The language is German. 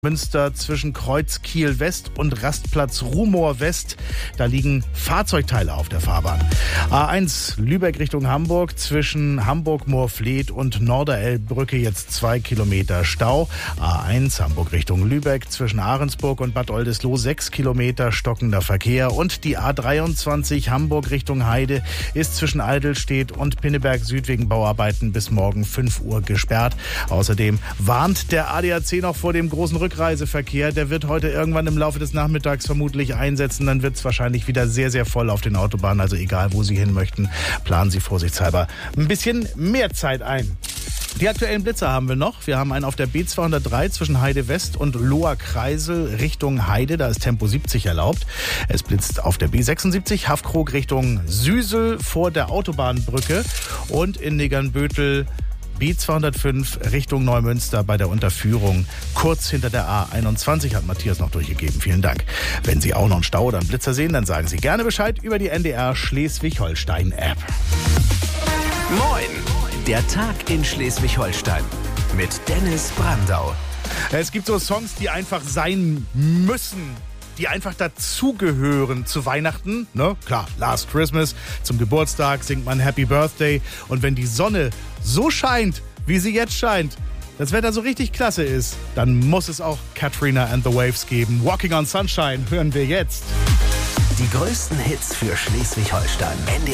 Münster zwischen Kreuz Kiel West und Rastplatz Rumohr West. Da liegen Fahrzeugteile auf der Fahrbahn. A1 Lübeck Richtung Hamburg zwischen Hamburg-Moorfleet und Norderelbbrücke jetzt 2 Kilometer Stau. A1 Hamburg Richtung Lübeck zwischen Ahrensburg und Bad Oldesloe 6 Kilometer stockender Verkehr. Und die A23 Hamburg Richtung Heide ist zwischen Eidelstedt und Pinneberg Süd wegen Bauarbeiten bis morgen 5 Uhr gesperrt. Außerdem warnt der ADAC noch vor dem großen Rückreiseverkehr. Der wird heute irgendwann im Laufe des Nachmittags vermutlich einsetzen. Dann wird es wahrscheinlich wieder sehr, sehr voll auf den Autobahnen. Also egal, wo Sie hin möchten, planen Sie vorsichtshalber ein bisschen mehr Zeit ein. Die aktuellen Blitzer haben wir noch. Wir haben einen auf der B203 zwischen Heide West und Loher Kreisel Richtung Heide. Da ist Tempo 70 erlaubt. Es blitzt auf der B76 Haffkrog Richtung Süsel vor der Autobahnbrücke und in Negernbötel B205 Richtung Neumünster bei der Unterführung. Kurz hinter der A21 hat Matthias noch durchgegeben. Vielen Dank. Wenn Sie auch noch einen Stau oder einen Blitzer sehen, dann sagen Sie gerne Bescheid über die NDR Schleswig-Holstein-App. Moin! Der Tag in Schleswig-Holstein mit Dennis Brandau. Es gibt so Songs, die einfach sein müssen, die einfach dazugehören zu Weihnachten. Ne? Klar, Last Christmas, zum Geburtstag singt man Happy Birthday. Und wenn die Sonne so scheint, wie sie jetzt scheint, das Wetter so richtig klasse ist, dann muss es auch Katrina and the Waves geben. Walking on Sunshine hören wir jetzt. Die größten Hits für Schleswig-Holstein.